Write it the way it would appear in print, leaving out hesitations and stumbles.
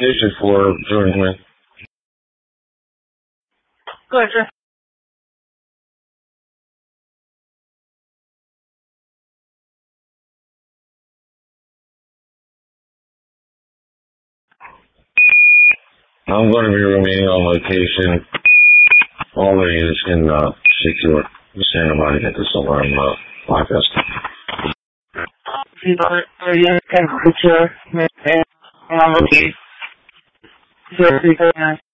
location for joining me? Good, sir. I'm going to be remaining on location. All there is in secure. Just standing by to get this over on bypass. Are you can put your